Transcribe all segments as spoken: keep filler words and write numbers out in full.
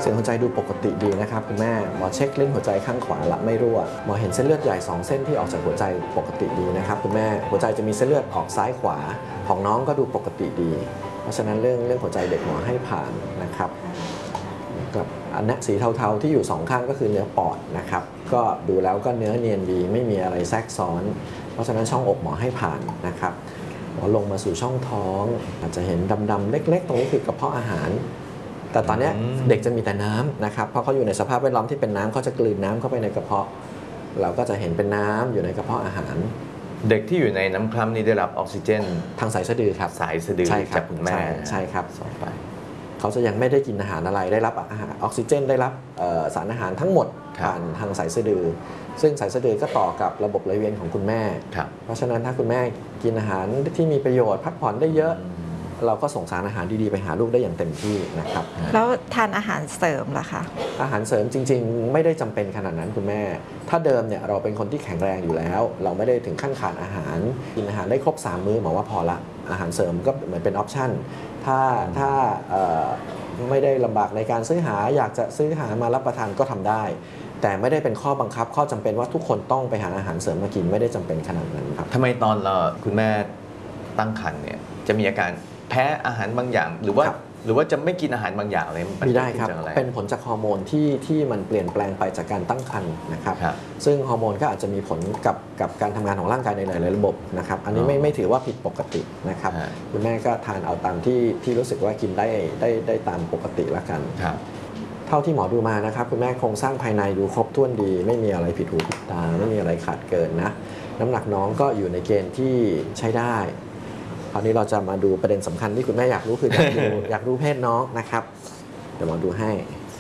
เสียงหัวใจดูปกติดีนะครับคุณแม่หมอเช็คลิ้นหัวใจข้างขวาละไม่รั่วหมอเห็นเส้นเลือดใหญ่สองเส้นที่ออกจากหัวใจปกติดีนะครับคุณแม่หัวใจจะมีเส้นเลือดออกซ้ายขวาของน้องก็ดูปกติดีเพราะฉะนั้นเรื่องเรื่องหัวใจเด็กหมอให้ผ่านนะครับกับอันนี้สีเทาๆที่อยู่สองข้างก็คือเนื้อปอดนะครับก็ดูแล้วก็เนื้อเนียนดีไม่มีอะไรแทรกซ้อนเพราะฉะนั้นช่องอกหมอให้ผ่านนะครับหมอลงมาสู่ช่องท้องอาจจะเห็นดำๆเล็กๆตรงนี้คือกระเพาะอาหารแต่ตอนนี้เด็กจะมีแต่น้ำนะครับเพราะเขาอยู่ในสภาพแวดล้อมที่เป็นน้ำเขาจะกลืนน้ำเข้าไปในกระเพาะเราก็จะเห็นเป็นน้ำอยู่ในกระเพาะอาหารเด็กที่อยู่ในน้ำคร่ำนี่ได้รับออกซิเจนทางสายสะดือครับสายสะดือจากคุณแม่ใช่ครับส่งไปเขาจะยังไม่ได้กินอาหารอะไรได้รับอาหารออกซิเจนได้รับสารอาหารทั้งหมดผ่านทางสายสะดือซึ่งสายสะดือก็ต่อกับระบบไหลเวียนของคุณแม่เพราะฉะนั้นถ้าคุณแม่กินอาหารที่มีประโยชน์พักผ่อนได้เยอะเราก็ส่งสารอาหารดีๆไปหาลูกได้อย่างเต็มที่นะครับแล้วทานอาหารเสริมล่ะคะอาหารเสริมจริงๆไม่ได้จำเป็นขนาดนั้นคุณแม่ถ้าเดิมเนี่ยเราเป็นคนที่แข็งแรงอยู่แล้วเราไม่ได้ถึงขั้นขาดอาหารกินอาหารได้ครบสามมื้อหมอว่าพอละอาหารเสริมก็เหมือนเป็นออปชั่นถ้าถ้าไม่ได้ลำบากในการซื้อหาอยากจะซื้อหามารับประทานก็ทำได้แต่ไม่ได้เป็นข้อบังคับข้อจำเป็นว่าทุกคนต้องไปหาอาหารเสริมมากินไม่ได้จำเป็นขนาดนั้นครับทำไมตอนเราคุณแม่ตั้งครรภ์เนี่ยจะมีอาการแพ้อาหารบางอย่างหรือว่าหรือว่าจะไม่กินอาหารบางอย่างเลยมีได้ครับเป็นผลจากฮอร์โมนที่ที่มันเปลี่ยนแปลงไปจากการตั้งครรภ์นะครับซึ่งฮอร์โมนก็อาจจะมีผลกับกับการทำงานของร่างกายในหลายๆระบบนะครับอันนี้ไม่ไม่ถือว่าผิดปกตินะครับคุณแม่ก็ทานเอาตามที่ที่รู้สึกว่ากินได้ได้ได้ตามปกติละกันเท่าที่หมอดูมานะครับคุณแม่โครงสร้างภายในดูครบถ้วนดีไม่มีอะไรผิดหูผิดตาไม่มีอะไรขาดเกินนะน้ำหนักน้องก็อยู่ในเกณฑ์ที่ใช้ได้คราวนี้เราจะมาดูประเด็นสำคัญที่คุณแม่อยากรู้คืออยากดูอยากรู้เพศน้องนะครับเดี๋ยวหมอดูให้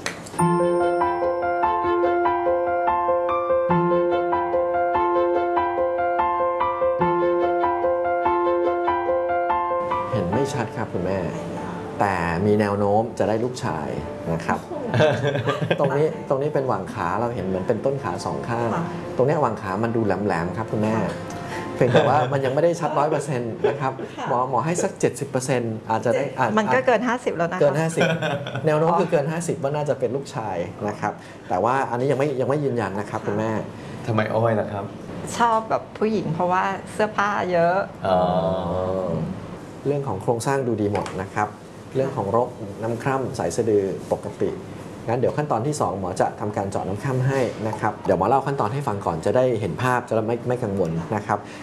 เห็นไม่ชัดครับคุณแม่แต่มีแนวโน้มจะได้ลูกชายนะครับตรงนี้ตรงนี้เป็นหว่างขาเราเห็นเหมือนเป็นต้นขาสองข้างตรงนี้หว่างขามันดูแหลมๆครับคุณแม่เพียงแต่ว่ามันยังไม่ได้ชัด ร้อยเปอร์เซ็นต์ นะครับหมอหมอให้สัก เจ็ดสิบเปอร์เซ็นต์ อาจจะได้มันก็เกินห้าสิบแล้วนะเกินห้าสิบแนวโน้มคือเกินห้าสิบว่าน่าจะเป็นลูกชายนะครับแต่ว่าอันนี้ยังไม่ยังไม่ยืนยันนะครับคุณแม่ทำไมอ้อยล่ะครับชอบแบบผู้หญิงเพราะว่าเสื้อผ้าเยอะเรื่องของโครงสร้างดูดีหมดนะครับเรื่องของรกน้ำคร่ำสายสะดือปกติงั้นเดี๋ยวขั้นตอนที่สองหมอจะทำการเจาะน้ำคร่ำให้นะครับเดี๋ยวหมอเล่าขั้นตอนให้ฟังก่อนจะได้เห็นภาพจะไม่ไม่กังวลนะครับ